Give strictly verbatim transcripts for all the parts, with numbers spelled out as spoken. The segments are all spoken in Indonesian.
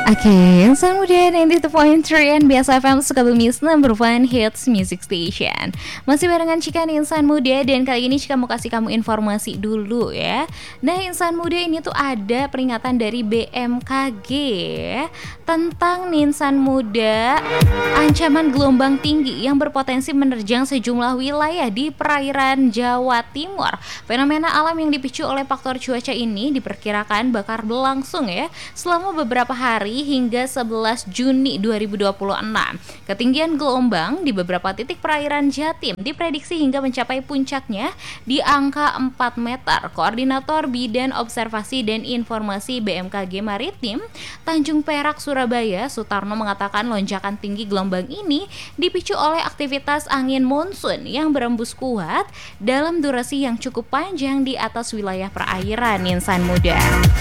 Oke, insan muda sembilan puluh dua koma tiga N B S F M Sukabumi's number one hits music station. Masih barengan Cika nih insan muda, dan kali ini Cika mau kasih kamu informasi dulu ya. Nah insan muda, ini tuh ada peringatan dari B M K G tentang nih insan muda ancaman gelombang tinggi yang berpotensi menerjang sejumlah wilayah di perairan Jawa Timur. Fenomena alam yang dipicu oleh faktor cuaca ini diperkirakan bakal berlangsung ya selama beberapa hari hingga sebelas Juni dua ribu dua puluh enam. Ketinggian gelombang di beberapa titik perairan Jatim diprediksi hingga mencapai puncaknya di angka empat meter. Koordinator Bidang Observasi dan Informasi B M K G Maritim Tanjung Perak Surabaya, Sutarno, mengatakan lonjakan tinggi gelombang ini dipicu oleh aktivitas angin monsun yang berembus kuat dalam durasi yang cukup panjang di atas wilayah perairan insan muda.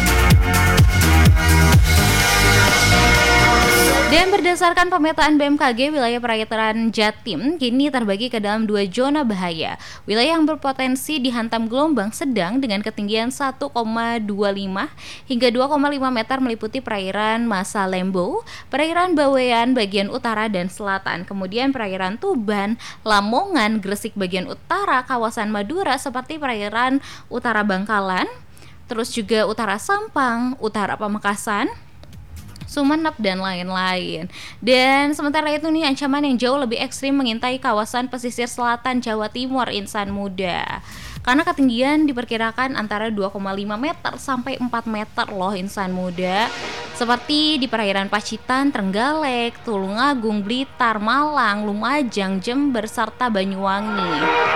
Dan berdasarkan pemetaan B M K G, wilayah perairan Jatim kini terbagi ke dalam dua zona bahaya. Wilayah yang berpotensi dihantam gelombang sedang dengan ketinggian satu koma dua lima hingga dua koma lima meter meliputi perairan Masa Lembo, perairan Bawean bagian utara dan selatan, kemudian perairan Tuban, Lamongan, Gresik bagian utara, kawasan Madura seperti perairan utara Bangkalan, terus juga utara Sampang, utara Pamekasan, Sumenep, dan lain-lain. Dan sementara itu nih, ancaman yang jauh lebih ekstrim mengintai kawasan pesisir selatan Jawa Timur insan muda. Karena ketinggian diperkirakan antara dua koma lima meter sampai empat meter loh insan muda. Seperti di perairan Pacitan, Trenggalek, Tulungagung, Blitar, Malang, Lumajang, Jember, serta Banyuwangi.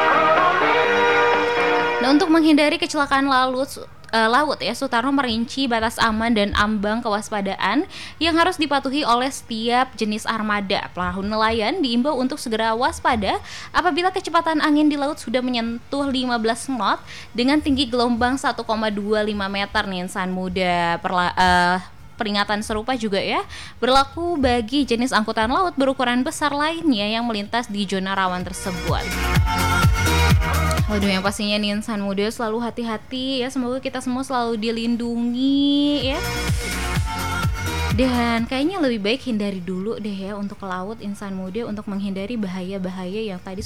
Nah, untuk menghindari kecelakaan laut Uh, laut ya, Sutarno merinci batas aman dan ambang kewaspadaan yang harus dipatuhi oleh setiap jenis armada. Perahu nelayan diimbau untuk segera waspada apabila kecepatan angin di laut sudah menyentuh lima belas knot dengan tinggi gelombang satu koma dua lima meter nih insan muda. Perla- uh, Peringatan serupa juga ya berlaku bagi jenis angkutan laut berukuran besar lainnya yang melintas di zona rawan tersebut. Waduh, yang pastinya nih insan muda selalu hati-hati ya. Semoga kita semua selalu dilindungi ya. Dan kayaknya lebih baik hindari dulu deh ya untuk ke laut insan muda, untuk menghindari bahaya-bahaya yang tadi